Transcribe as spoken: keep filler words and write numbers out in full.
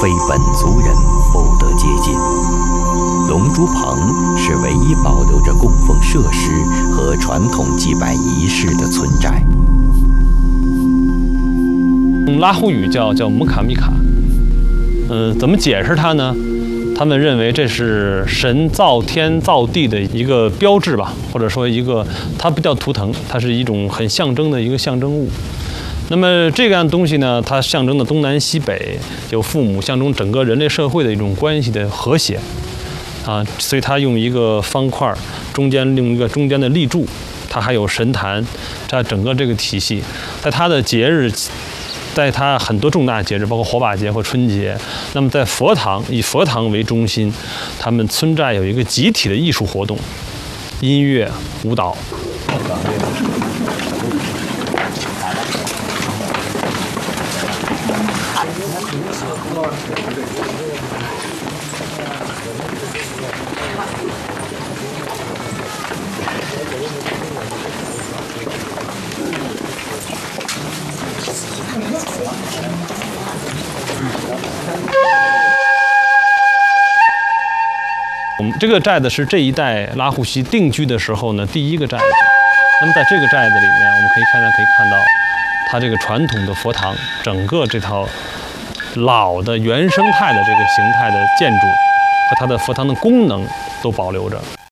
非本族人不得接近。龙珠棚是唯一保留着供奉设施和传统祭拜仪式的村寨。 拉祜语叫叫姆卡密卡，嗯、呃，怎么解释它呢？他们认为这是神造天造地的一个标志吧，或者说一个，它不叫图腾，它是一种很象征的一个象征物。那么这样东西呢，它象征的东南西北有父母，象征整个人类社会的一种关系的和谐啊，所以它用一个方块，中间用一个中间的立柱，它还有神坛，这整个这个体系，在它的节日。在它很多重大节日，包括火把节或春节，那么在佛堂以佛堂为中心，他们村寨有一个集体的艺术活动，音乐、舞蹈。我们这个寨子是这一代拉祜西定居的时候呢第一个寨子。那么在这个寨子里面，我们可以看到可以看到它这个传统的佛堂，整个这套老的原生态的这个形态的建筑和它的佛堂的功能都保留着。